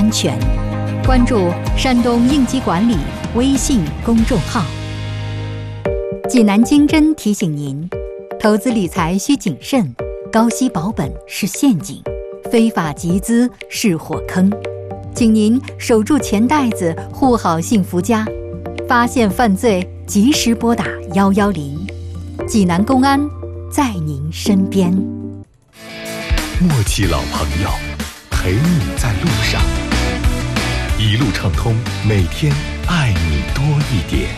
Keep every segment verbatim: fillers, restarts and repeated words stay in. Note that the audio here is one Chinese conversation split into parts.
安全。关注山东应急管理微信公众号。济南经侦提醒您，投资理财需谨慎，高息保本是陷阱，非法集资是火坑。请您守住钱袋子，护好幸福家。发现犯罪，及时拨打幺幺零。济南公安在您身边。 默契老朋友，陪你在路上，一路畅通，每天爱你多一点。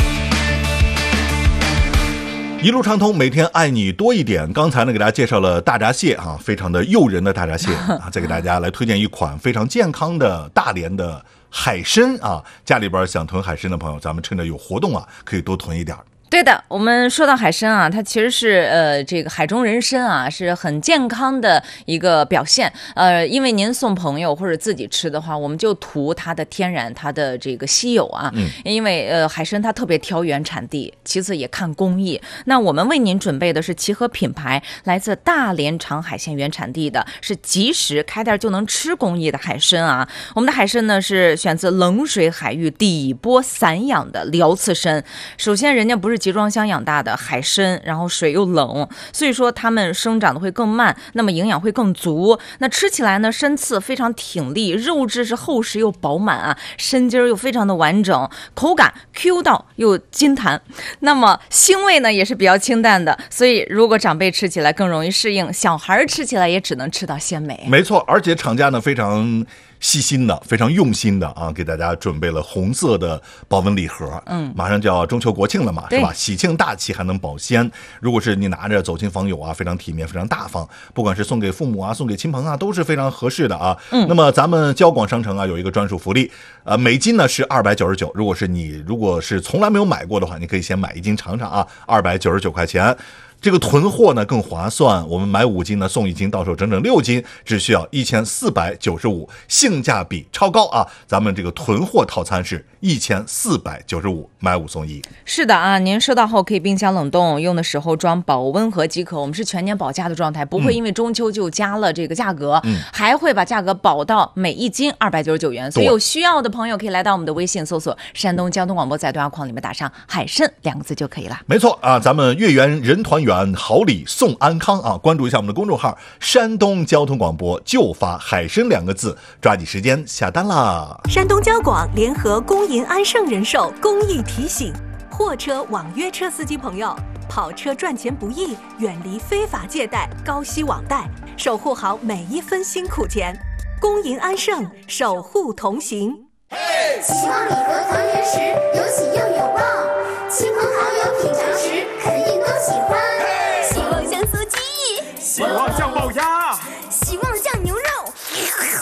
一路畅通，每天爱你多一点。刚才呢，给大家介绍了大闸蟹啊，非常的诱人的大闸蟹啊，再给大家来推荐一款非常健康的大连的海参啊。家里边想囤海参的朋友，咱们趁着有活动啊，可以多囤一点。 对的，我们说到海参啊，它其实是呃这个海中人参啊，是很健康的一个表现。呃，因为您送朋友或者自己吃的话，我们就图它的天然，它的这个稀有啊。嗯。因为呃海参它特别挑原产地，其次也看工艺。那我们为您准备的是齐和品牌来自大连长海鲜原产地的，是即食开袋就能吃工艺的海参啊。我们的海参呢是选自冷水海域底波散养的辽刺参。首先，人家不是集装箱养大的海参，然后水又冷，所以说它们生长的会更慢，那么营养会更足。那吃起来呢，参刺非常挺立，肉质是厚实又饱满啊，参筋又非常的完整，口感 Q 到又筋弹。那么腥味呢也是比较清淡的，所以如果长辈吃起来更容易适应，小孩吃起来也只能吃到鲜美。 没错，而且厂家呢非常细心的，非常用心的啊，给大家准备了红色的保温礼盒。嗯，马上就要中秋国庆了嘛，是吧？喜庆大气还能保鲜。如果是你拿着走亲访友啊，非常体面，非常大方，不管是送给父母啊，送给亲朋啊，都是非常合适的啊。嗯，那么咱们交广商城啊有一个专属福利，呃，每斤呢是二百九十九。如果是你如果是从来没有买过的话，你可以先买一斤尝尝啊，二百九十九块钱。这个囤货呢更划算，我们买五斤呢送一斤，到手整整六斤，只需要一千四百九十五，性价比超高啊！咱们这个囤货套餐是一千四百九十五，买五送一。 是的啊，您收到后可以冰箱冷冻，用的时候装保温盒即可。我们是全年保价的状态，不会因为中秋就加了这个价格，嗯、还会把价格保到每一斤二百九十九元。所以有需要的朋友可以来到我们的微信搜索山东交通广播，在对话框里面打上海参两个字就可以了。 没错啊，咱们月圆人团圆，好礼送安康啊！关注一下我们的公众号山东交通广播，就发海参两个字，抓紧时间下单啦！ 山东交广联合工银安盛人寿公益提醒：货车、网约车司机朋友，跑车赚钱不易，远离非法借贷、高息网贷，守护好每一分辛苦钱。工银安盛，守护同行。 希望礼盒团圆时有喜又有望，亲朋好友品尝时肯定都喜欢。希望像酥鸡， 希望像龅鸭。